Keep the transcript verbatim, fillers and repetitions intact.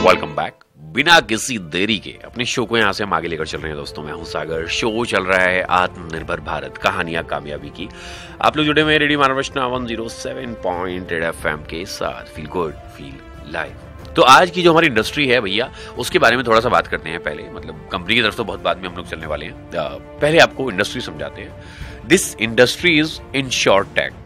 Welcome back. बिना किसी देरी के अपने शो को यहाँ से हम आगे लेकर चल रहे हैं दोस्तों। मैं हूँ सागर। शो चल रहा है आत्मनिर्भर भारत, कहानियां कामयाबी की। आप लोग जुड़े हुए radio मानवरचना one zero seven point eight F M के साथ। Feel good feel live. तो आज की जो हमारी इंडस्ट्री है भैया, उसके बारे में थोड़ा सा बात करते हैं। पहले मतलब कंपनी की तरफ तो बहुत बाद में हम लोग चलने वाले हैं। पहले आपको इंडस्ट्री समझाते हैं। This industry is insurtech.